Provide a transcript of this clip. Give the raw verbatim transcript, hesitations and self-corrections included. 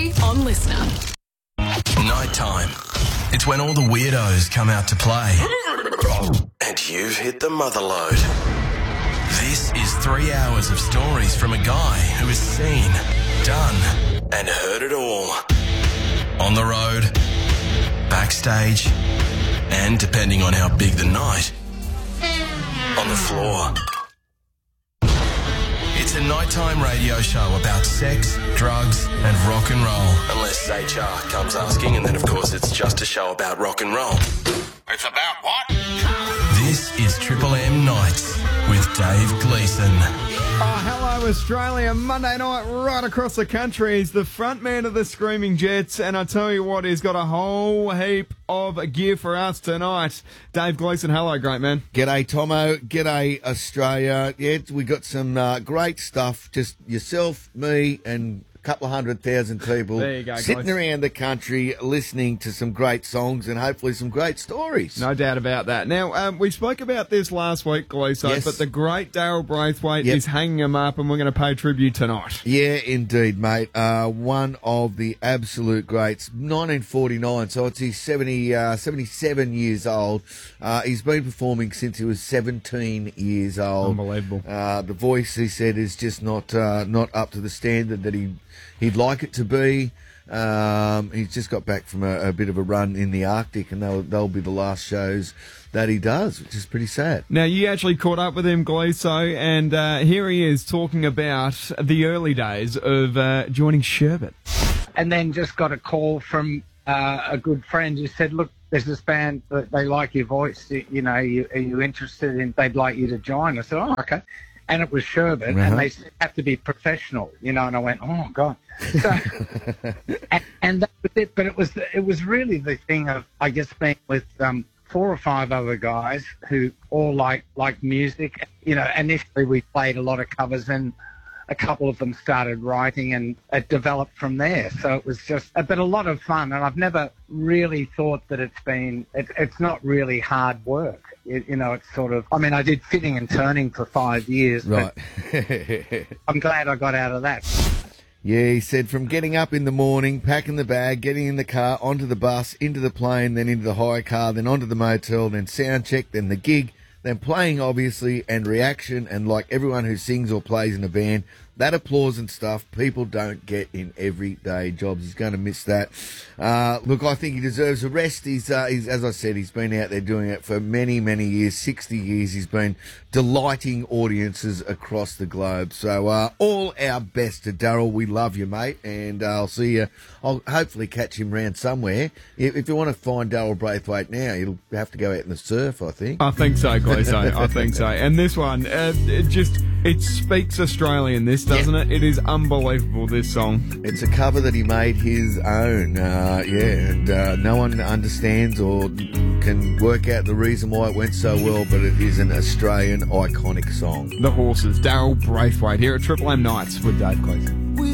free on Listener. Nighttime. It's when all the weirdos come out to play. And you've hit the mother load. This is three hours of stories from a guy who has seen, done, and heard it all. On the road, backstage, and depending on how big the night, on the floor. It's a nighttime radio show about sex, drugs, and rock and roll. Unless H R comes asking, and then of course it's just a show about rock and roll. It's about what? This is Triple M Nights with Dave Gleeson. Oh, hello, Australia. Monday night right across the country. He's the front man of the Screaming Jets, and I tell you what, he's got a whole heap of gear for us tonight. Dave Gleeson, hello, great man. G'day, Tomo. G'day, Australia. Yeah, we got some uh, great stuff. Just yourself, me, and a couple of hundred thousand people There you go, sitting guys. around the country listening to some great songs and hopefully some great stories. No doubt about that. Now, um, we spoke about this last week, Gleeson, Yes. but the great Daryl Braithwaite Yep. is hanging him up, and we're going to pay tribute tonight. Yeah, indeed, mate. Uh, one of the absolute greats, nineteen forty-nine, so it's he's seventy, uh, seventy-seven years old. Uh, he's been performing since he was seventeen years old. Unbelievable. Uh, the voice, he said, is just not uh, not up to the standard that he, he'd like it to be. Um, he's just got back from a, a bit of a run in the Arctic, and they'll, they'll be the last shows that he does, which is pretty sad. Now, you actually caught up with him, Gleeso, and uh, here he is talking about the early days of uh, joining Sherbet. And then just got a call from uh, a good friend who said, look, there's this band that they like your voice. You, you know, you, are you interested in, they'd like you to join. I said, oh, okay. And it was Sherbet, Uh-huh. and they said, you have to be professional, you know, and I went, oh, God. So, and, and that was it. But it was, it was really the thing of, I guess, being with um, four or five other guys who all like, like music. You know, initially we played a lot of covers, and a couple of them started writing, and it developed from there. So it was just a, but a lot of fun, and I've never really thought that it's been, it, it's not really hard work. It, you know, it's sort of, I mean, I did fitting and turning for five years, Right. but I'm glad I got out of that. Yeah, he said from getting up in the morning, packing the bag, getting in the car, onto the bus, into the plane, then into the hire car, then onto the motel, then sound check, then the gig, then playing, obviously, and reaction, and like everyone who sings or plays in a band, that applause and stuff people don't get in everyday jobs. He's going to miss that. Uh, look, I think he deserves a rest. He's, uh, he's, as I said, he's been out there doing it for many, many years, sixty years. He's been delighting audiences across the globe. So uh, all our best to Daryl. We love you, mate, and uh, I'll see you. I'll hopefully catch him round somewhere. If, if you want to find Daryl Braithwaite now, you'll have to go out in the surf, I think. I think so, Gleeso. I think so. And this one, uh, it just, it speaks Australian, this, doesn't it? It is unbelievable, this song. It's a cover that he made his own, uh, yeah, and uh, no one understands or can work out the reason why it went so well, but it is an Australian iconic song. The Horses, Daryl Braithwaite, here at Triple M Nights with Dave Gleeson.